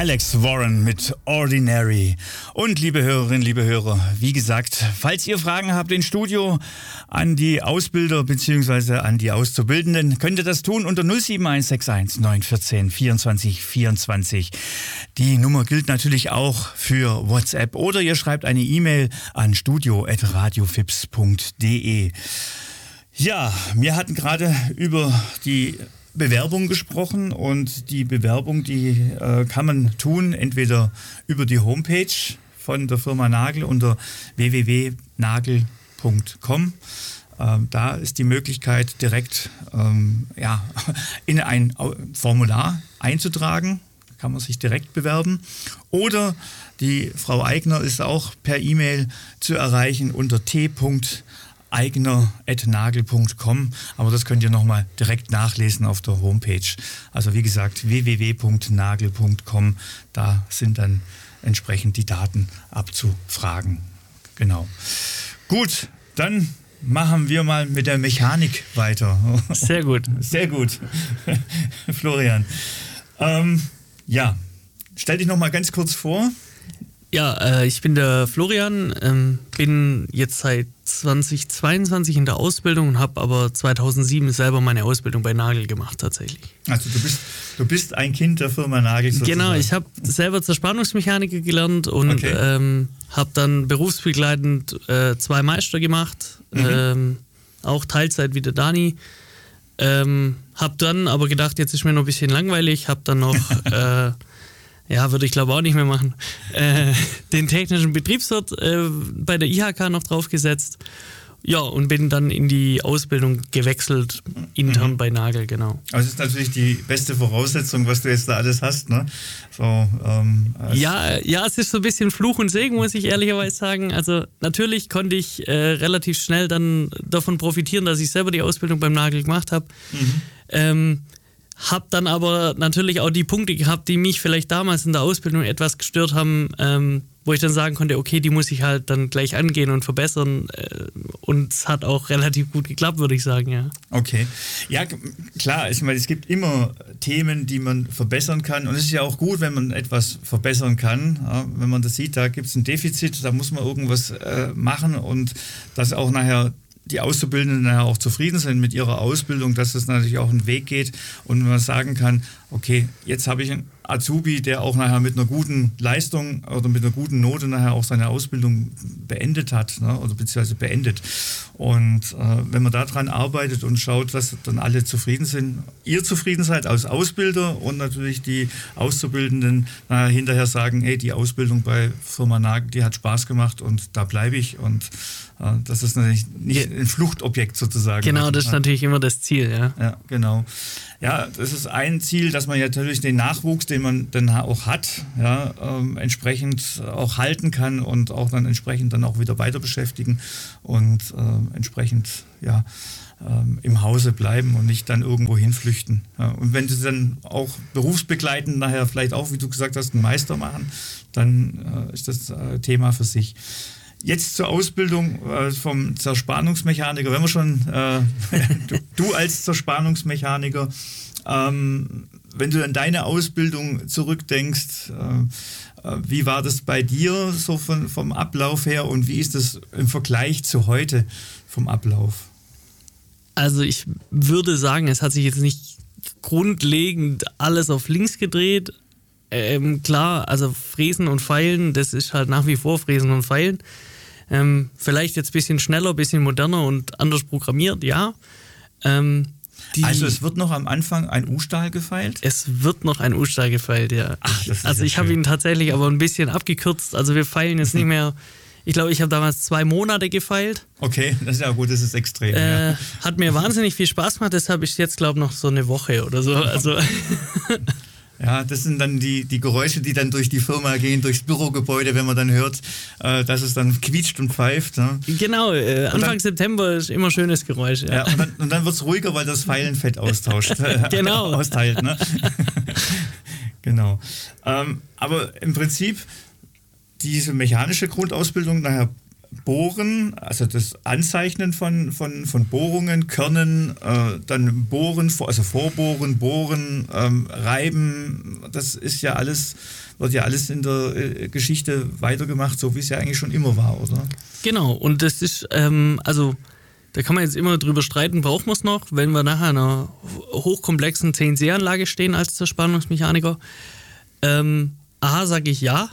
Alex Warren mit Ordinary. Und liebe Hörerinnen, liebe Hörer, wie gesagt, falls ihr Fragen habt ins Studio an die Ausbilder bzw. an die Auszubildenden, könnt ihr das tun unter 07161 914 24 24. Die Nummer gilt natürlich auch für WhatsApp oder ihr schreibt eine E-Mail an studio@radiofips.de. Ja, wir hatten gerade über die Bewerbung gesprochen und die Bewerbung, die kann man tun, entweder über die Homepage von der Firma Nagel unter www.nagel.com. Da ist die Möglichkeit, direkt in ein Formular einzutragen. Da kann man sich direkt bewerben. Oder die Frau Eigner ist auch per E-Mail zu erreichen unter eigner@nagel.com, aber das könnt ihr nochmal direkt nachlesen auf der Homepage. Also wie gesagt, www.nagel.com, da sind dann entsprechend die Daten abzufragen. Genau. Gut, dann machen wir mal mit der Mechanik weiter. Sehr gut. Sehr gut. Florian. Stell dich nochmal ganz kurz vor. Ja, ich bin der Florian, bin jetzt seit 2022 in der Ausbildung und habe aber 2007 selber meine Ausbildung bei Nagel gemacht tatsächlich. Also du bist ein Kind der Firma Nagel sozusagen. Genau, ich habe selber Zerspannungsmechaniker gelernt und habe dann berufsbegleitend 2 Meister gemacht, auch Teilzeit wie der Dani. Habe dann aber gedacht, jetzt ist mir noch ein bisschen langweilig, habe dann noch... würde ich glaube auch nicht mehr machen, den technischen Betriebswirt bei der IHK noch draufgesetzt. Ja, und bin dann in die Ausbildung gewechselt, intern bei Nagel, genau. Also das ist natürlich die beste Voraussetzung, was du jetzt da alles hast, ne? Es ist so ein bisschen Fluch und Segen, muss ich ehrlicherweise sagen. Also natürlich konnte ich relativ schnell dann davon profitieren, dass ich selber die Ausbildung beim Nagel gemacht habe. Hab dann aber natürlich auch die Punkte gehabt, die mich vielleicht damals in der Ausbildung etwas gestört haben, wo ich dann sagen konnte, okay, die muss ich halt dann gleich angehen und verbessern. Und es hat auch relativ gut geklappt, würde ich sagen, ja. Okay. Ja, klar, ich meine, es gibt immer Themen, die man verbessern kann. Und es ist ja auch gut, wenn man etwas verbessern kann. Ja, wenn man das sieht, da gibt es ein Defizit, da muss man irgendwas machen und das auch nachher die Auszubildenden nachher auch zufrieden sind mit ihrer Ausbildung, dass es natürlich auch einen Weg geht und man sagen kann, okay, jetzt habe ich einen Azubi, der auch nachher mit einer guten Leistung oder mit einer guten Note nachher auch seine Ausbildung beendet hat, ne, oder beziehungsweise beendet. Und wenn man daran arbeitet und schaut, dass dann alle zufrieden sind, ihr zufrieden seid als Ausbilder und natürlich die Auszubildenden hinterher sagen, hey, die Ausbildung bei Firma Nagel, die hat Spaß gemacht und da bleibe ich und das ist natürlich nicht ein Fluchtobjekt sozusagen. Genau, das ist natürlich immer das Ziel, ja. Ja, genau. Ja, das ist ein Ziel, dass man ja natürlich den Nachwuchs, den man dann auch hat, ja, entsprechend auch halten kann und auch dann entsprechend dann auch wieder weiter beschäftigen und entsprechend im Hause bleiben und nicht dann irgendwo hinflüchten. Ja, und wenn sie dann auch berufsbegleitend nachher vielleicht auch, wie du gesagt hast, einen Meister machen, dann ist das Thema für sich. Jetzt zur Ausbildung vom Zerspannungsmechaniker. Wenn wir schon, du als Zerspannungsmechaniker, wenn du an deine Ausbildung zurückdenkst, wie war das bei dir so vom Ablauf her und wie ist das im Vergleich zu heute vom Ablauf? Also ich würde sagen, es hat sich jetzt nicht grundlegend alles auf links gedreht. Klar, also Fräsen und Feilen, das ist halt nach wie vor Fräsen und Feilen. Vielleicht jetzt ein bisschen schneller, ein bisschen moderner und anders programmiert, ja. Also es wird noch am Anfang ein U-Stahl gefeilt? Es wird noch ein U-Stahl gefeilt, ja. Ach, das ist also ich habe ihn tatsächlich aber ein bisschen abgekürzt. Also wir feilen jetzt nicht mehr, ich glaube, ich habe damals 2 Monate gefeilt. Okay, das ist ja gut, das ist extrem. Ja. Hat mir wahnsinnig viel Spaß gemacht, deshalb ist jetzt, glaube ich, noch so eine Woche oder so. Also ja, das sind dann die Geräusche, die dann durch die Firma gehen, durchs Bürogebäude, wenn man dann hört, dass es dann quietscht und pfeift. Ne? Genau, Anfang September ist immer schönes Geräusch. Ja. Ja, und dann wird es ruhiger, weil das Feilenfett austauscht. Genau. Austeilt, ne? Genau. Aber im Prinzip, diese mechanische Grundausbildung, nachher Bohren, also das Anzeichnen von Bohrungen, Körnen, dann Bohren, also Vorbohren, Bohren, Reiben, das ist ja alles, wird ja alles in der Geschichte weitergemacht, so wie es ja eigentlich schon immer war, oder? Genau, und das ist, also da kann man jetzt immer drüber streiten, braucht man es noch, wenn wir nachher in einer hochkomplexen CNC-Anlage stehen als Zerspannungsmechaniker. A, sage ich ja,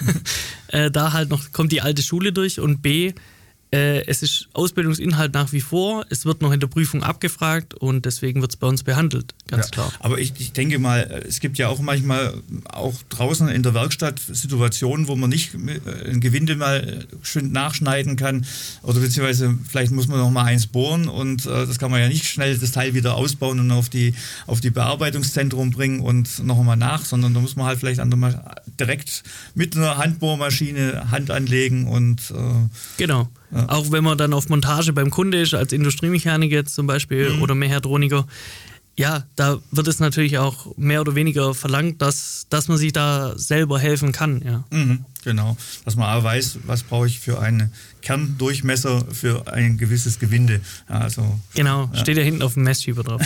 da halt noch kommt die alte Schule durch, und B, es ist Ausbildungsinhalt nach wie vor, es wird noch in der Prüfung abgefragt und deswegen wird es bei uns behandelt, ganz klar. Aber ich denke mal, es gibt ja auch manchmal auch draußen in der Werkstatt Situationen, wo man nicht ein Gewinde mal schön nachschneiden kann oder beziehungsweise vielleicht muss man noch mal eins bohren und das kann man ja nicht schnell das Teil wieder ausbauen und auf die Bearbeitungszentrum bringen und noch mal nach, sondern da muss man halt vielleicht direkt mit einer Handbohrmaschine Hand anlegen und genau. Ja. Auch wenn man dann auf Montage beim Kunde ist, als Industriemechaniker jetzt zum Beispiel oder Mechatroniker, ja, da wird es natürlich auch mehr oder weniger verlangt, dass man sich da selber helfen kann. Ja. Genau, dass man auch weiß, was brauche ich für einen Kerndurchmesser für ein gewisses Gewinde. Also, genau, steht ja hinten auf dem Messschieber drauf.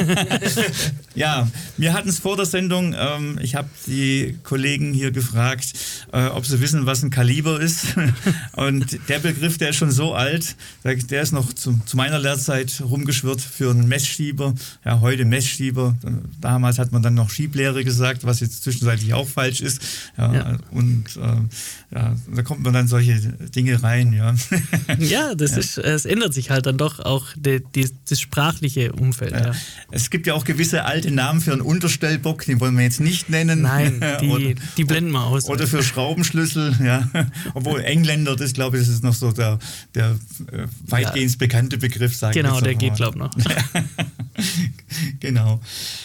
Ja, wir hatten es vor der Sendung, ich habe die Kollegen hier gefragt, ob sie wissen, was ein Kaliber ist. Und der Begriff, der ist schon so alt, der ist noch zu meiner Lehrzeit rumgeschwirrt für einen Messschieber. Ja, heute Messschieber. Damals hat man dann noch Schieblehre gesagt, was jetzt zwischenzeitlich auch falsch ist. Ja. Und da kommt man dann solche Dinge rein. Ja, ja, es ändert sich halt dann doch auch das sprachliche Umfeld. Ja. Es gibt ja auch gewisse alte Namen für einen Unterstellbock, die wollen wir jetzt nicht nennen. Nein, die blenden wir aus. Oder für Schraubenschlüssel, ja. Obwohl Engländer, das glaube ich, das ist noch so der weitgehend bekannte Begriff, sagen wir. Genau, der geht, glaube ich, noch. Genau.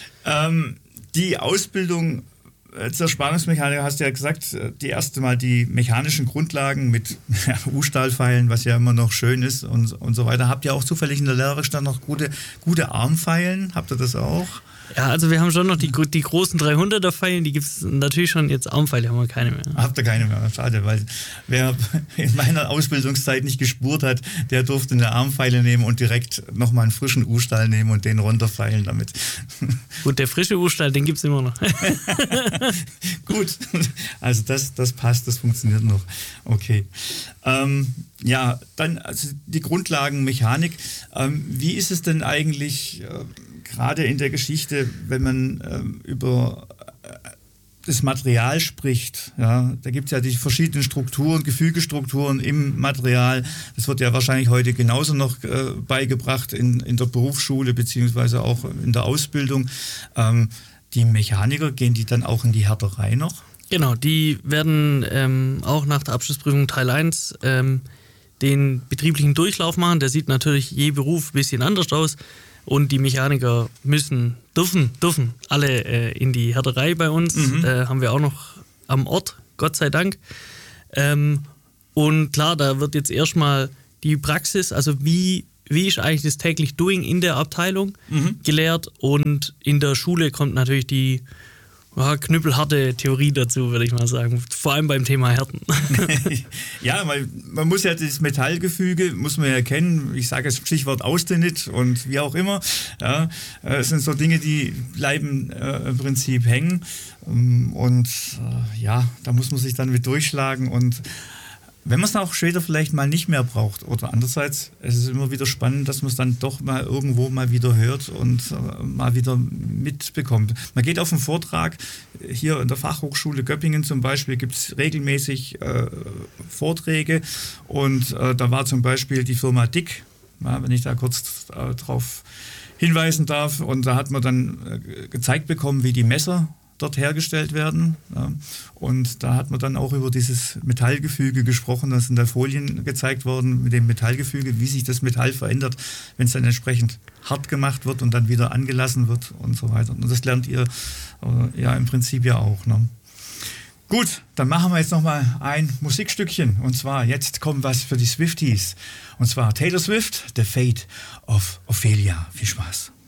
Die Ausbildung zur Spannungsmechaniker, hast du ja gesagt, die erste Mal die mechanischen Grundlagen mit U-Stahlpfeilen, was ja immer noch schön ist und so weiter. Habt ihr auch zufällig in der Lehrwerkstatt noch gute Armpfeilen? Habt ihr das auch? Ja, also wir haben schon noch die großen 300er Pfeilen, die gibt es natürlich schon, jetzt Armpfeile haben wir keine mehr. Habt ihr keine mehr? Schade, weil wer in meiner Ausbildungszeit nicht gespurt hat, der durfte eine Armpfeile nehmen und direkt nochmal einen frischen U-Stahl nehmen und den runterfeilen damit. Gut, der frische U-Stahl, den gibt es immer noch. Gut, also das passt, das funktioniert noch. Okay. Ja, dann also die Grundlagenmechanik. Wie ist es denn eigentlich gerade in der Geschichte, wenn man über das Material spricht? Ja, da gibt es ja die verschiedenen Strukturen, Gefügestrukturen im Material. Das wird ja wahrscheinlich heute genauso noch beigebracht in der Berufsschule beziehungsweise auch in der Ausbildung. Die Mechaniker, gehen die dann auch in die Härterei noch? Genau, die werden auch nach der Abschlussprüfung Teil 1 den betrieblichen Durchlauf machen. Der sieht natürlich je Beruf ein bisschen anders aus. Und die Mechaniker dürfen alle in die Härterei bei uns. Haben wir auch noch am Ort, Gott sei Dank. Und klar, da wird jetzt erstmal die Praxis, also wie ist eigentlich das täglich Doing in der Abteilung gelehrt. Und in der Schule kommt natürlich die knüppelharte Theorie dazu, würde ich mal sagen. Vor allem beim Thema Härten. Ja, man muss ja das Metallgefüge, muss man ja kennen. Ich sage jetzt Stichwort Austenit und wie auch immer. Ja, es sind so Dinge, die bleiben im Prinzip hängen. Und ja, da muss man sich dann mit durchschlagen. Und wenn man es auch später vielleicht mal nicht mehr braucht. Oder andererseits, es ist immer wieder spannend, dass man es dann doch mal irgendwo mal wieder hört und mal wieder mitbekommt. Man geht auf einen Vortrag, hier in der Fachhochschule Göppingen zum Beispiel gibt es regelmäßig Vorträge und da war zum Beispiel die Firma Dick, wenn ich da kurz drauf hinweisen darf, und da hat man dann gezeigt bekommen, wie die Messer dort hergestellt werden. Ja. Und da hat man dann auch über dieses Metallgefüge gesprochen. Da sind da Folien gezeigt worden mit dem Metallgefüge, wie sich das Metall verändert, wenn es dann entsprechend hart gemacht wird und dann wieder angelassen wird und so weiter. Und das lernt ihr ja im Prinzip ja auch. Ne? Gut, dann machen wir jetzt nochmal ein Musikstückchen. Und zwar, jetzt kommt was für die Swifties. Und zwar Taylor Swift, The Fate of Ophelia. Viel Spaß.